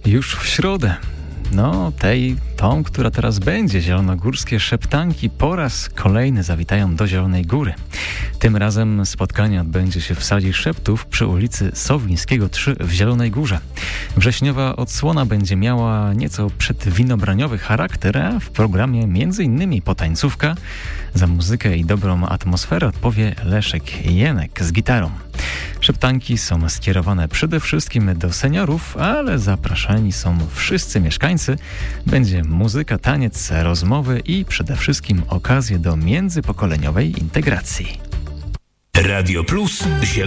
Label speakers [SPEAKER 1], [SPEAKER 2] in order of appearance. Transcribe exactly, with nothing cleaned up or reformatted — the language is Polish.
[SPEAKER 1] Już w środę. No, tej, tą, która teraz będzie. Zielonogórskie Szeptanki po raz kolejny zawitają do Zielonej Góry. Tym razem spotkanie odbędzie się w Sali Szeptów przy ulicy Sowińskiego trzy w Zielonej Górze. Wrześniowa odsłona będzie miała nieco przedwinobraniowy charakter, a w programie między innymi potańcówka. Za muzykę i dobrą atmosferę odpowie Leszek Jenek z gitarą. Szeptanki są skierowane przede wszystkim do seniorów, ale zapraszani są wszyscy mieszkańcy. Będzie muzyka, taniec, rozmowy i przede wszystkim okazje do międzypokoleniowej integracji.
[SPEAKER 2] Radio Plus.